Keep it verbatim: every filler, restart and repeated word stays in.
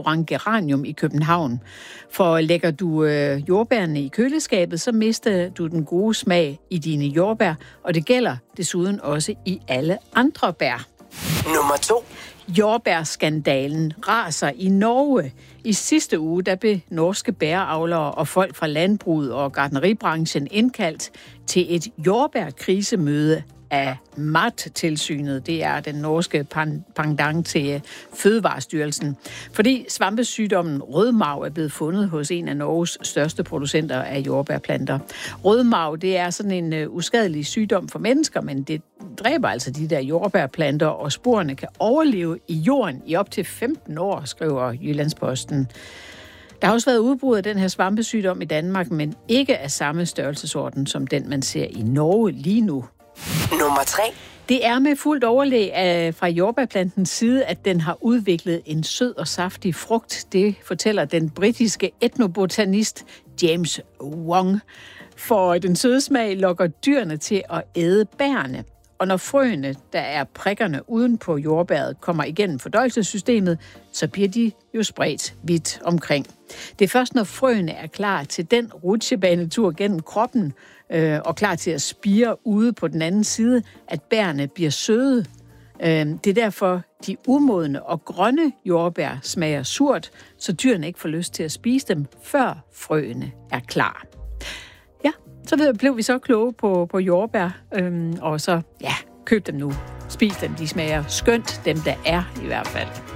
restaurant Geranium i København. For lægger du øh, jordbærne i køleskabet, så mister du den gode smag i dine jordbær, og det gælder desuden også i alle andre bær. Nummer to. Jordbærskandalen raser i Norge. I sidste uge der blev norske bæravlere og folk fra landbruget og gartneribranchen indkaldt til et jordbærkrisemøde af Mattilsynet. Det er den norske pendant til Fødevarestyrelsen. Fordi svampesygdommen rødmarv er blevet fundet hos en af Norges største producenter af jordbærplanter. Rødmarv, det er sådan en uskadelig sygdom for mennesker, men det dræber altså de der jordbærplanter, og sporene kan overleve i jorden i op til femten år, skriver Jyllandsposten. Der har også været udbrud af den her svampesygdom i Danmark, men ikke af samme størrelsesorden som den, man ser i Norge lige nu. Nummer tre. Det er med fuldt overlæg fra jordbærplantens side, at den har udviklet en sød og saftig frugt. Det fortæller den britiske etnobotanist James Wong. For den søde smag lokker dyrene til at æde bærene. Og når frøene, der er prikkerne uden på jordbæret, kommer igennem fordøjelsessystemet, så bliver de jo spredt vidt omkring. Det er først, når frøene er klar til den rutsjebanetur gennem kroppen, øh, og klar til at spire ude på den anden side, at bærene bliver søde. Øh, det er derfor, de umodne og grønne jordbær smager surt, så dyrene ikke får lyst til at spise dem, før frøene er klar. Ja, så blev vi så kloge på, på jordbær, øhm, og så, ja, køb dem nu. Spis dem, de smager skønt, dem der er i hvert fald.